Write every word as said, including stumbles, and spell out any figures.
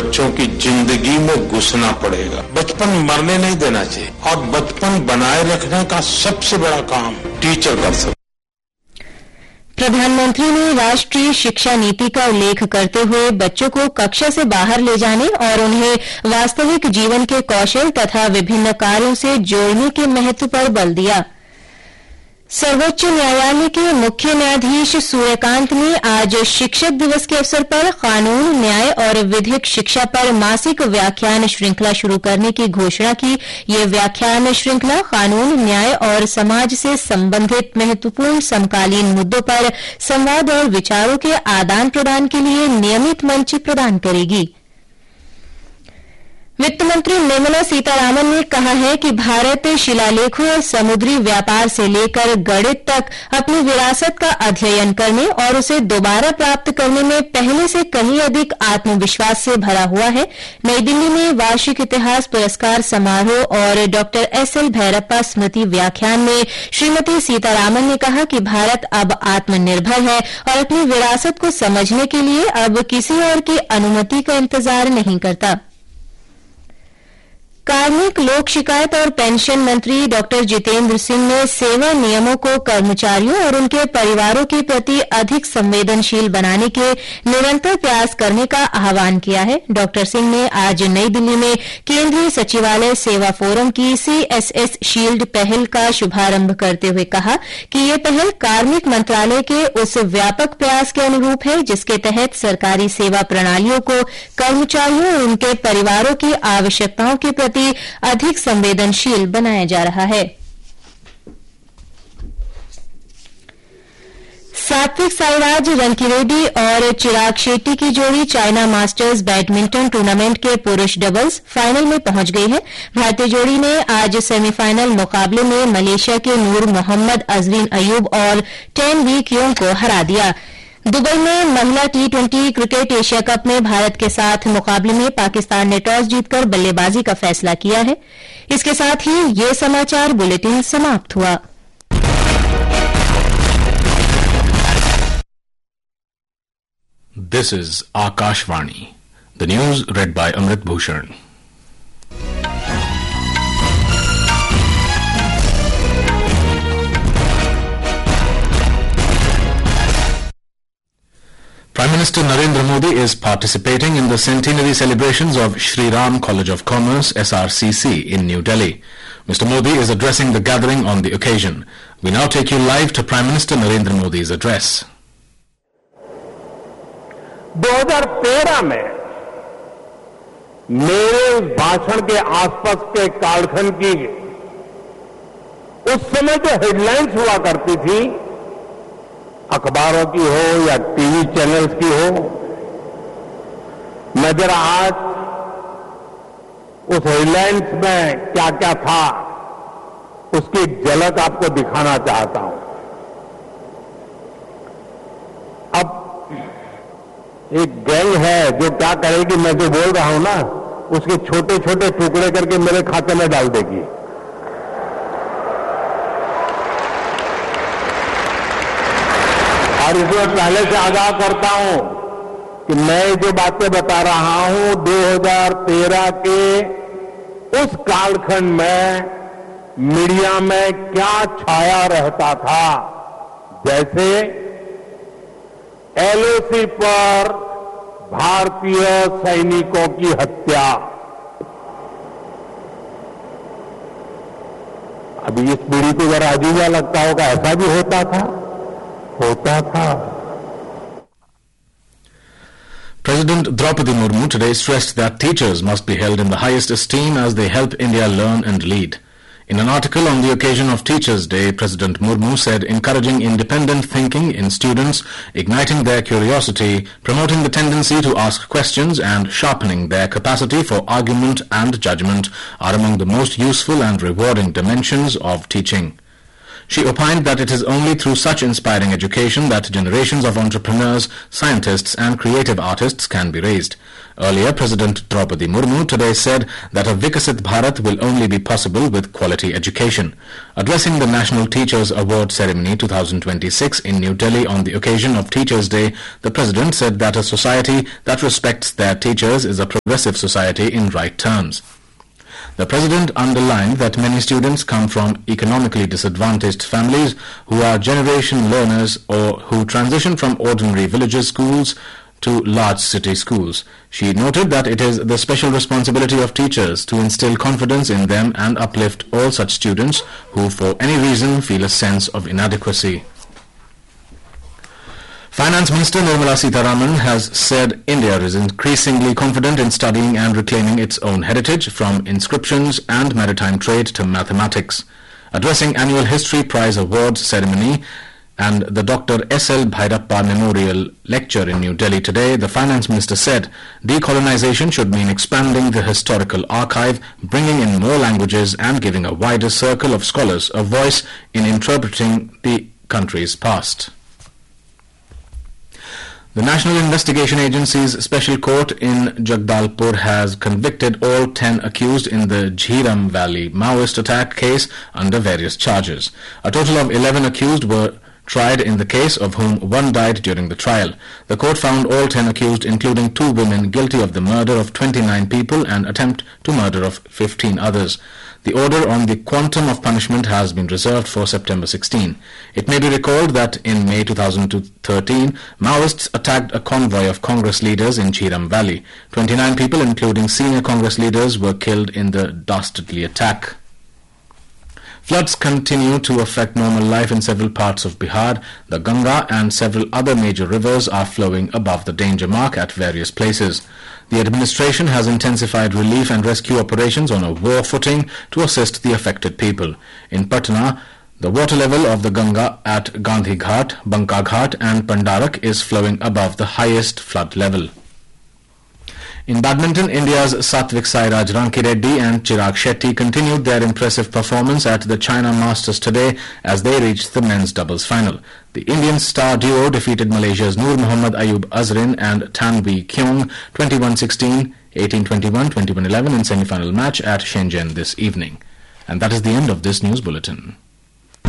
बच्चों की जिंदगी में घुसना पड़ेगा। बचपन मरने नहीं देना चाहिए और बचपन बनाए रखने का सबसे बड़ा काम टीचर कर सकते। प्रधानमंत्री ने राष्ट्रीय शिक्षा नीति का उल्लेख करते हुए बच्चों को कक्षा से बाहर ले जाने और उन्हें वास्तविक जीवन के कौशल तथा विभिन्न कार्यों से जोड़ने के महत्व पर बल दिया। सर्वोच्च न्यायालय के मुख्य न्यायाधीश सूर्यकांत ने आज शिक्षक दिवस के अवसर पर कानून, न्याय और विधिक शिक्षा पर मासिक व्याख्यान श्रृंखला शुरू करने की घोषणा की। ये व्याख्यान श्रृंखला कानून, न्याय और समाज से संबंधित महत्वपूर्ण समकालीन मुद्दों पर संवाद और विचारों के आदान प्रदान के लिए नियमित मंच प्रदान करेगी। वित्त मंत्री निर्मला सीतारामन ने कहा है कि भारत शिलालेखों और समुद्री व्यापार से लेकर गणित तक अपनी विरासत का अध्ययन करने और उसे दोबारा प्राप्त करने में पहले से कहीं अधिक आत्मविश्वास से भरा हुआ है। नई दिल्ली में वार्षिक इतिहास पुरस्कार समारोह और डॉक्टर एस एल भैरप्पा स्मृति व्याख्यान में श्रीमती सीतारामन ने कहा कि भारत अब आत्मनिर्भर है और अपनी विरासत को समझने के लिए अब किसी और की अनुमति का इंतजार नहीं करता। कार्मिक, लोक शिकायत और पेंशन मंत्री डॉक्टर जितेंद्र सिंह ने सेवा नियमों को कर्मचारियों और उनके परिवारों के प्रति अधिक संवेदनशील बनाने के निरंतर प्रयास करने का आह्वान किया है। डॉक्टर सिंह ने आज नई दिल्ली में केंद्रीय सचिवालय सेवा फोरम की सीएसएस शील्ड पहल का शुभारंभ करते हुए कहा कि ये पहल कार्मिक मंत्रालय के उस व्यापक प्रयास के अनुरूप है जिसके तहत सरकारी सेवा प्रणालियों को कर्मचारियों और उनके परिवारों की आवश्यकताओं के प्रति अधिक संवेदनशील बनाया जा रहा है। सात्विक साईराज रंकीरेड्डी और चिराग शेट्टी की जोड़ी चाइना मास्टर्स बैडमिंटन टूर्नामेंट के पुरुष डबल्स फाइनल में पहुंच गई है। भारतीय जोड़ी ने आज सेमीफाइनल मुकाबले में मलेशिया के नूर मोहम्मद अजरीन अयूब और टेन वी क्योंग को हरा दिया। दुबई में महिला T twenty cricket Asia cup में भारत के साथ मुकाबले में पाकिस्तान ने टॉस जीतकर बल्लेबाजी का फैसला किया है। इसके साथ ही ये समाचार बुलेटिन समाप्त हुआ। This is Akashvani, the news red bye Amrit Bhushan. Prime Minister Narendra Modi is participating in the centenary celebrations of Shri Ram College of Commerce S R C C in New Delhi. Mister Modi is addressing the gathering on the occasion. We now take you live to Prime Minister Narendra Modi's address. दो हज़ार तेरह में मेरे उस भाषण के आसपास के कालखंड की उस समय जो हेडलाइंस हुआ करती थी, अखबारों की हो या टीवी चैनल्स की हो, मैं जरा आज उस हेडलाइंस में क्या क्या था उसकी झलक आपको दिखाना चाहता हूं। अब एक गैंग है जो क्या करेगी, मैं जो बोल रहा हूं ना उसके छोटे छोटे टुकड़े करके मेरे खाते में डाल देगी। और इसमें पहले से आगाह करता हूं कि मैं जो बातें बता रहा हूं दो हज़ार तेरह के उस कालखंड में मीडिया में क्या छाया रहता था, जैसे एलओसी पर भारतीय सैनिकों की हत्या। अभी इस पीढ़ी को जरा अजीबा लगता होगा, ऐसा भी होता था होता था President Draupadi Murmu today stressed that teachers must be held in the highest esteem as they help India learn and lead. In an article on the occasion of Teachers' Day, President Murmu said encouraging independent thinking in students, igniting their curiosity, promoting the tendency to ask questions and sharpening their capacity for argument and judgment are among the most useful and rewarding dimensions of teaching. She opined that it is only through such inspiring education that generations of entrepreneurs, scientists and creative artists can be raised. Earlier, President Draupadi Murmu today said that a Vikasit Bharat will only be possible with quality education. Addressing the National Teachers Award Ceremony twenty twenty-six in New Delhi on the occasion of Teachers' Day, the President said that a society that respects their teachers is a progressive society in right terms. The President underlined that many students come from economically disadvantaged families who are generation learners or who transition from ordinary villages schools to large city schools. She noted that it is the special responsibility of teachers to instill confidence in them and uplift all such students who for any reason feel a sense of inadequacy. Finance Minister Nirmala Sitharaman has said India is increasingly confident in studying and reclaiming its own heritage, from inscriptions and maritime trade to mathematics. Addressing annual History Prize Awards ceremony and the Doctor S L Bhairappa Memorial Lecture in New Delhi today, the Finance Minister said decolonization should mean expanding the historical archive, bringing in more languages and giving a wider circle of scholars a voice in interpreting the country's past. The National Investigation Agency's Special Court in Jagdalpur has convicted all ten accused in the Jhiram Valley Maoist attack case under various charges. A total of eleven accused were tried in the case, of whom one died during the trial. The court found all ten accused, including two women, guilty of the murder of twenty-nine people and attempt to murder of fifteen others. The order on the quantum of punishment has been reserved for September sixteenth. It may be recalled that in May twenty thirteen, Maoists attacked a convoy of Congress leaders in Jhiram Valley. twenty-nine people, including senior Congress leaders, were killed in the dastardly attack. Floods continue to affect normal life in several parts of Bihar. The Ganga and several other major rivers are flowing above the danger mark at various places. The administration has intensified relief and rescue operations on a war footing to assist the affected people. In Patna, the water level of the Ganga at Gandhi Ghat, Banka Ghat and Pandarak is flowing above the highest flood level. In badminton, India's Satvik Sairaj Rankireddy and Chirag Shetty continued their impressive performance at the China Masters today as they reached the men's doubles final. The Indian star duo defeated Malaysia's Nur Muhammad Ayub Azrin and Tan Wee Kyung twenty-one sixteen, eighteen twenty-one, twenty-one eleven in semi-final match at Shenzhen this evening. And that is the end of this news bulletin.